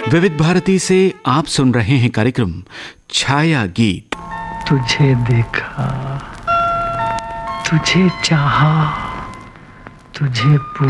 विविध भारती से आप सुन रहे हैं कार्यक्रम छाया गीत। तुझे देखा, तुझे चाहा, तुझे